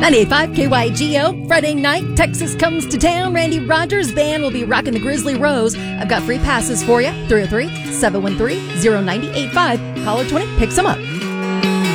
98.5 KYGO, Friday night, Texas comes to town. Randy Rogers Band will be rocking the Grizzly Rose. I've got free passes for you. 303-713-0985. Caller 20 picks them up.